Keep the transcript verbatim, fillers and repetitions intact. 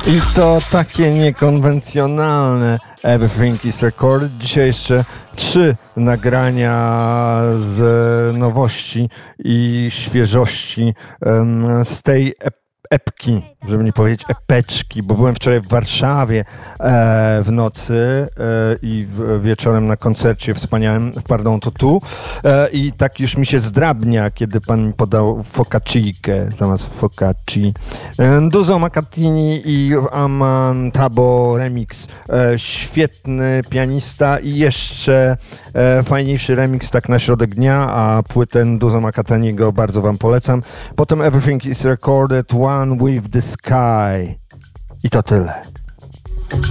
I to takie niekonwencjonalne Everything is Recorded. Dzisiaj jeszcze trzy nagrania z nowości i świeżości um, z tej ep- epki, żeby nie powiedzieć epeczki, bo byłem wczoraj w Warszawie e, w nocy e, i w, wieczorem na koncercie wspaniałym, pardon, to tu e, i tak już mi się zdrabnia, kiedy pan mi podał focaccikę zamiast focacci. E, Duzo Macatini i Aman Tabo remix. E, świetny pianista i jeszcze e, fajniejszy remix tak na środek dnia, a płytę Duzo Macatiniego bardzo wam polecam. Potem Everything is Recorded, One with the Sky. I to tyle.